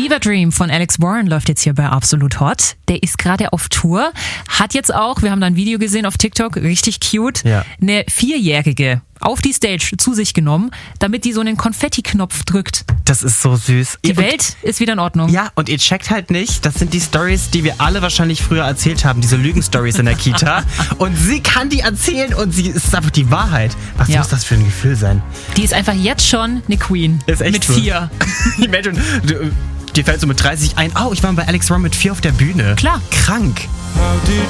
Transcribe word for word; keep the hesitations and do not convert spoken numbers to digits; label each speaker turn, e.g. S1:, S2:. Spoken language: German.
S1: Fever Dream von Alex Warren läuft jetzt hier bei Absolut Hot. Der ist gerade auf Tour, hat jetzt auch, wir haben da ein Video gesehen auf TikTok, richtig cute,
S2: ja.
S1: eine Vierjährige auf die Stage zu sich genommen, damit die so einen Konfetti-Knopf drückt.
S2: Das ist so süß.
S1: Die
S2: und,
S1: Welt ist wieder in Ordnung.
S2: Ja, und ihr checkt halt nicht, das sind die Stories, die wir alle wahrscheinlich früher erzählt haben, diese Lügen-Stories in der Kita. Und sie kann die erzählen und sie ist einfach die Wahrheit. Was
S1: Ja.
S2: muss das für ein Gefühl sein?
S1: Die ist einfach jetzt schon eine Queen.
S2: Ist echt
S1: mit
S2: so.
S1: vier.
S2: Imagine, du, dir fällt so mit dreißig ein, oh, ich war bei Alex Warren mit vier auf der Bühne.
S1: Klar.
S2: Krank.
S3: How did